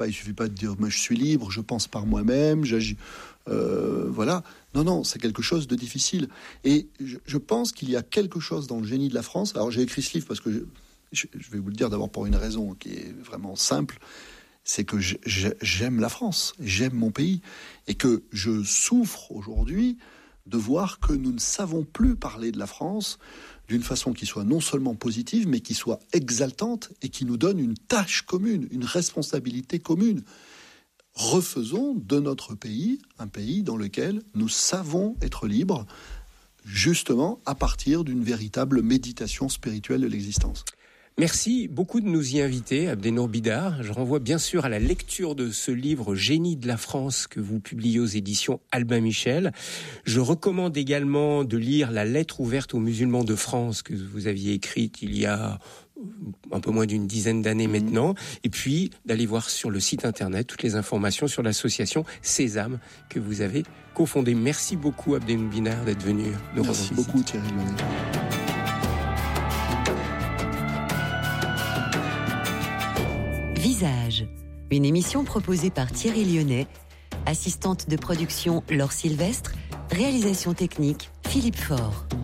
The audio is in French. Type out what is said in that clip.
Il suffit pas de dire moi je suis libre, je pense par moi-même, j'agis. Voilà. Non, c'est quelque chose de difficile. Et je pense qu'il y a quelque chose dans le génie de la France. Alors j'ai écrit ce livre parce que je vais vous le dire d'abord pour une raison qui est vraiment simple. C'est que j'aime la France, j'aime mon pays, et que je souffre aujourd'hui de voir que nous ne savons plus parler de la France d'une façon qui soit non seulement positive, mais qui soit exaltante et qui nous donne une tâche commune, une responsabilité commune. Refaisons de notre pays un pays dans lequel nous savons être libres, justement à partir d'une véritable méditation spirituelle de l'existence. Merci beaucoup de nous y inviter, Abdenour Bidar. Je renvoie bien sûr à la lecture de ce livre Génie de la France que vous publiez aux éditions Albin Michel. Je recommande également de lire La lettre ouverte aux musulmans de France que vous aviez écrite il y a un peu moins d'une dizaine d'années maintenant, et puis d'aller voir sur le site internet toutes les informations sur l'association Sésame que vous avez cofondée. Merci beaucoup Abdenour Bidar d'être venu nous rendre visite. Merci beaucoup Thierry Lyonnais. Visage, une émission proposée par Thierry Lyonnais, assistante de production Laure Sylvestre, réalisation technique Philippe Faure.